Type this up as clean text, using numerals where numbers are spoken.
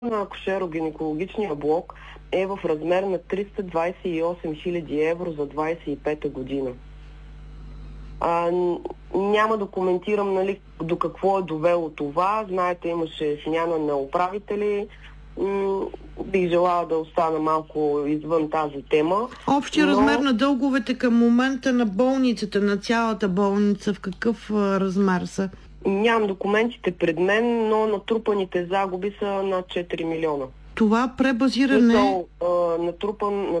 на акушеро-гинекологичния блок е в размер на 328 хиляди евро за 25-та година. Няма да коментирам, нали, до какво е довело това. Знаете, имаше смяна на управители. Бих желала да остана малко извън тази тема. Общия размер на дълговете към момента на болницата, на цялата болница, в какъв размер са? Нямам документите пред мен, но натрупаните загуби са над 4 милиона. Това пребазиране...